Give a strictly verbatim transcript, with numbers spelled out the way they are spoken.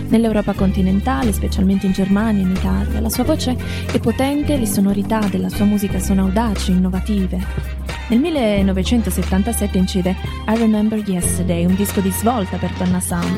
nell'Europa continentale, specialmente in Germania e in Italia. La sua voce è potente e le sonorità della sua musica sono audaci e innovative. Nel millenovecentosettantasette incide I Remember Yesterday, un disco di svolta per Donna Summer.